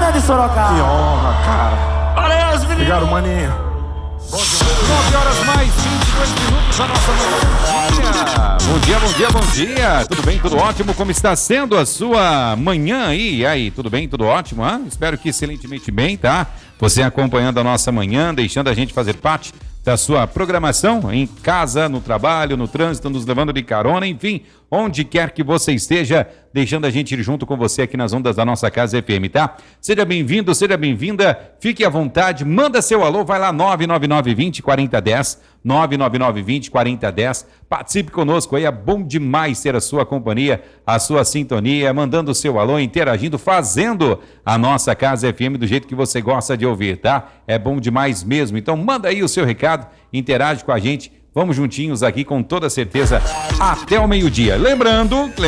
né, de Sorocaba. Que honra, cara. Valeu, os meninos. Obrigado, maninho. 9 horas mais 22 minutos a nossa manhã. Bom dia. Tudo bem, tudo ótimo? Como está sendo a sua manhã aí? E aí, tudo bem, tudo ótimo? Espero que excelentemente bem, tá? Você acompanhando a nossa manhã, deixando a gente fazer parte da sua programação, em casa, no trabalho, no trânsito, nos levando de carona, enfim, onde quer que você esteja, deixando a gente ir junto com você aqui nas ondas da nossa Casa FM, tá? Seja bem-vindo, seja bem-vinda, fique à vontade, manda seu alô, vai lá 99920-4010, 99920-4010, participe conosco aí, é bom demais ter a sua companhia, a sua sintonia, mandando o seu alô, interagindo, fazendo a nossa Casa FM do jeito que você gosta de ouvir, tá? É bom demais mesmo, então manda aí o seu recado, interage com a gente, vamos juntinhos aqui com toda certeza até o meio-dia. Lembrando